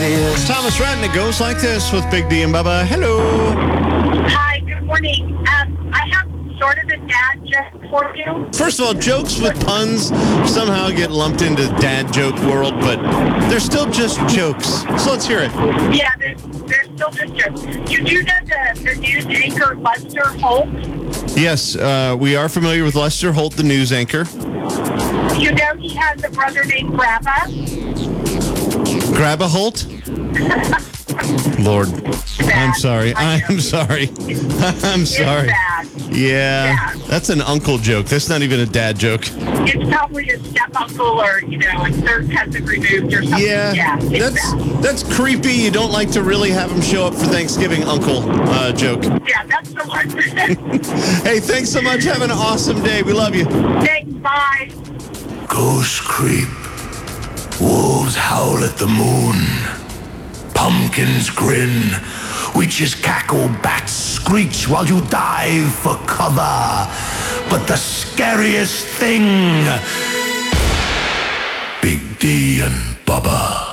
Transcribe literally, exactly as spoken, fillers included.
obvious. Thomas Ratton, it goes like this with Big D and Bubba. Hello. Hi, good morning. Um, I have sort of a dad joke for you. First of all, jokes with puns somehow get lumped into dad joke world, but they're still just jokes. So let's hear it. Yeah, they're, they're still just jokes. You do know the, the news anchor Lester Holt? Yes, uh, we are familiar with Lester Holt, the news anchor. You know he has a brother named Grabba? Grab a Holt? Lord, I'm sorry. I know. I'm sorry. I'm sorry. It's bad. Yeah, Bad. that's an uncle joke. That's not even a dad joke. It's probably a step uncle or, you know, a third cousin removed or something. Yeah, yeah it's that's bad. that's creepy. You don't like to really have him show up for Thanksgiving, uncle uh, joke. Yeah, that's the one. Hey, thanks so much. Have an awesome day. We love you. Thanks, bye. Ghosts creep. Wolves howl at the moon. Pumpkins grin. Witches cackle, bats screech while you dive for cover. But the scariest thing, Big D and Bubba.